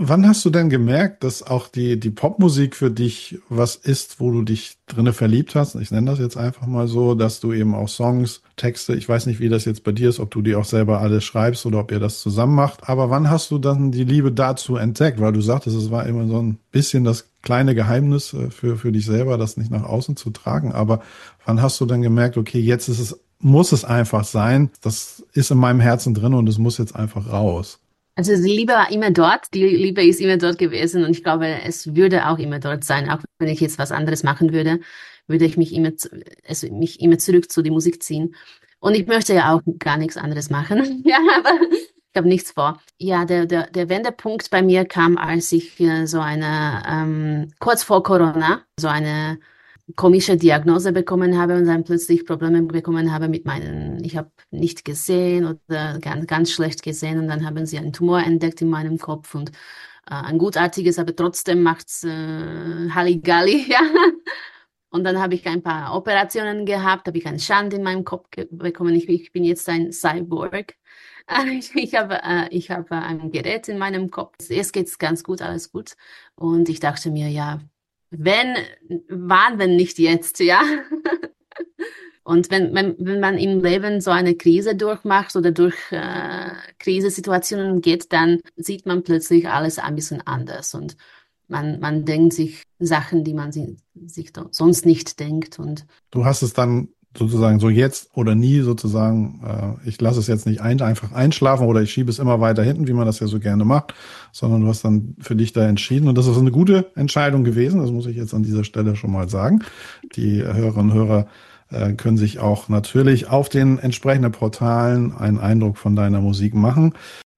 Wann hast du denn gemerkt, dass auch die Popmusik für dich was ist, wo du dich drinne verliebt hast? Ich nenne das jetzt einfach mal so, dass du eben auch Songs, Texte, ich weiß nicht, wie das jetzt bei dir ist, ob du die auch selber alles schreibst oder ob ihr das zusammen macht. Aber wann hast du dann die Liebe dazu entdeckt? Weil du sagtest, es war immer so ein bisschen das kleine Geheimnis für dich selber, das nicht nach außen zu tragen. Aber wann hast du dann gemerkt, okay, jetzt ist es, muss es einfach sein, das ist in meinem Herzen drin und es muss jetzt einfach raus? Also die Liebe war immer dort, die Liebe ist immer dort gewesen und ich glaube, es würde auch immer dort sein, auch wenn ich jetzt was anderes machen würde, würde ich mich immer, mich immer zurück zu der Musik ziehen. Und ich möchte ja auch gar nichts anderes machen. Ja, aber ich habe nichts vor. Ja, der Wendepunkt bei mir kam, als ich kurz vor Corona, so eine komische Diagnose bekommen habe und dann plötzlich Probleme bekommen habe mit meinen, ich habe nicht gesehen oder ganz schlecht gesehen und dann haben sie einen Tumor entdeckt in meinem Kopf und ein gutartiges, aber trotzdem macht's Halligalli, ja. Und dann habe ich ein paar Operationen gehabt, habe ich einen Schand in meinem Kopf bekommen. Ich bin jetzt ein Cyborg. Ich habe ein Gerät in meinem Kopf. Jetzt geht's ganz gut, alles gut. Und ich dachte mir, ja, wenn, wann, wenn nicht jetzt, ja. Und wenn man im Leben so eine Krise durchmacht oder durch Krisensituationen geht, dann sieht man plötzlich alles ein bisschen anders und man denkt sich Sachen, die man sich sonst nicht denkt. Und Du hast es dann sozusagen so jetzt oder nie sozusagen, ich lasse es jetzt nicht einfach einschlafen oder ich schiebe es immer weiter hinten, wie man das ja so gerne macht, sondern du hast dann für dich da entschieden und das ist eine gute Entscheidung gewesen, das muss ich jetzt an dieser Stelle schon mal sagen. Die Hörerinnen und Hörer können sich auch natürlich auf den entsprechenden Portalen einen Eindruck von deiner Musik machen.